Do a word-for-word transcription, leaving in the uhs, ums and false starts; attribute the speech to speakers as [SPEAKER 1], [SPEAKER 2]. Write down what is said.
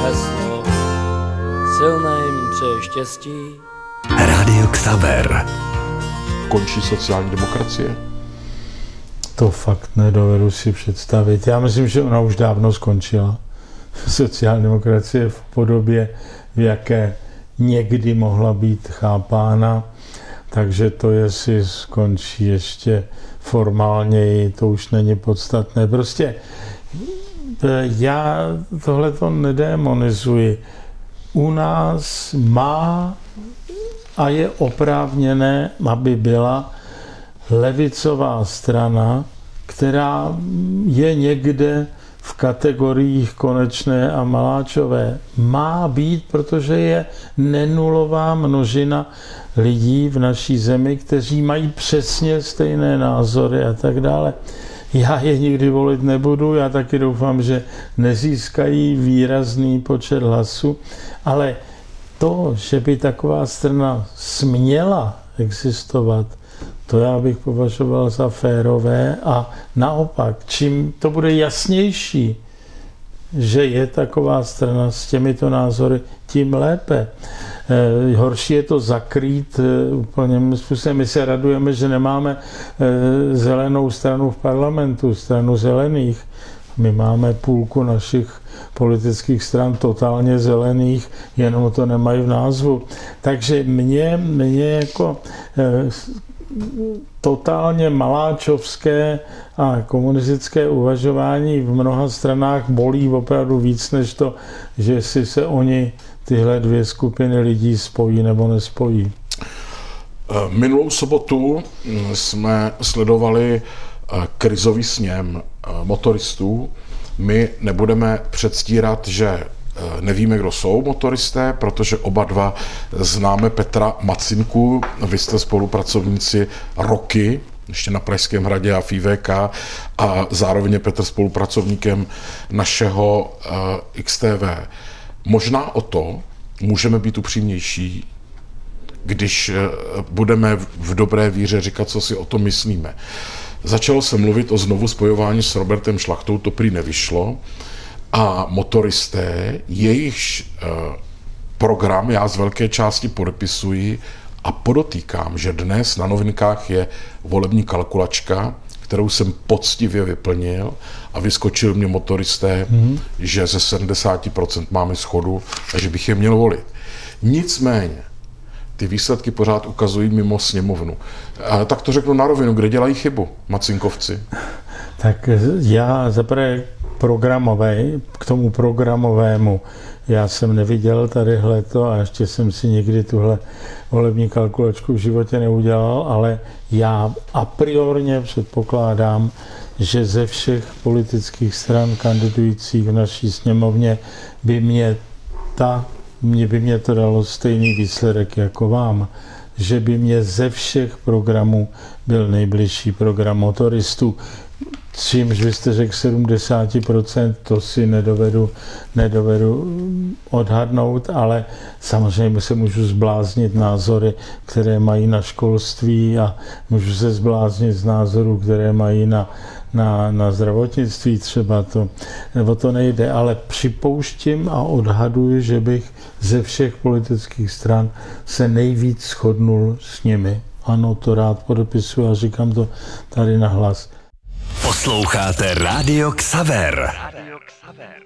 [SPEAKER 1] heslo. Silné jim přeje štěstí.
[SPEAKER 2] Rádio Xaver.
[SPEAKER 3] Končí sociální demokracie?
[SPEAKER 4] To fakt nedovedu si představit. Já myslím, že ona už dávno skončila. Sociální demokracie v podobě, v jaké někdy mohla být chápána. Takže to, jestli skončí ještě formálněji, to už není podstatné. Prostě já tohleto nedémonizuji. U nás má a je oprávněné, aby byla levicová strana, která je někde v kategoriích Konečné a Maláčové. Má být, protože je nenulová množina lidí v naší zemi, kteří mají přesně stejné názory a tak dále. Já je nikdy volit nebudu, já taky doufám, že nezískají výrazný počet hlasů, ale to, že by taková strana směla existovat, to já bych považoval za férové a naopak, čím to bude jasnější, že je taková strana s těmito názory, tím lépe. E, horší je to zakrýt e, úplným způsobem. My se radujeme, že nemáme e, zelenou stranu v parlamentu, stranu zelených. My máme půlku našich politických stran totálně zelených, jenom to nemají v názvu. Takže mě, mě jako e, totálně maláčovské a komunistické uvažování v mnoha stranách bolí opravdu víc, než to, že si se oni, tyhle dvě skupiny lidí, spojí nebo nespojí.
[SPEAKER 3] Minulou sobotu jsme sledovali krizový sněm motoristů. My nebudeme předstírat, že nevíme, kdo jsou motoristé, protože oba dva známe Petra Macinku. Vy jste spolupracovníci roky, ještě na Pražském hradě a v I V K, a zároveň je Petr spolupracovníkem našeho uh, X T V. Možná o to můžeme být upřímnější, když uh, budeme v dobré víře říkat, co si o tom myslíme. Začalo se mluvit o znovu spojování s Robertem Šlachtou, to prý nevyšlo. A motoristé, jejichž eh, program já z velké části podepisuji a podotýkám, že dnes na Novinkách je volební kalkulačka, kterou jsem poctivě vyplnil a vyskočil mě motoristé, mm-hmm. že ze sedmdesát procent máme shodu a že bych je měl volit. Nicméně, ty výsledky pořád ukazují mimo sněmovnu. A tak to řeknu na rovinu, kde dělají chybu Macinkovci?
[SPEAKER 4] Tak já zaprvé programové, k tomu programovému, já jsem neviděl tadyhleto a ještě jsem si nikdy tuhle volební kalkulačku v životě neudělal, ale já a priorně předpokládám, že ze všech politických stran kandidujících v naší sněmovně by mě ta, mě by mě to dalo stejný výsledek jako vám, že by mě ze všech programů byl nejbližší program motoristů. Čímž vy jste řekl sedmdesát procent, to si nedovedu, nedovedu odhadnout, ale samozřejmě se můžu zbláznit názory, které mají na školství a můžu se zbláznit z názorů, které mají na, na, na zdravotnictví třeba, to, nebo to nejde, ale připouštím a odhaduji, že bych ze všech politických stran se nejvíc shodnul s nimi. Ano, to rád podepisuji a říkám to tady nahlas.
[SPEAKER 2] Posloucháte Rádio Xaver. Rádio Xaver.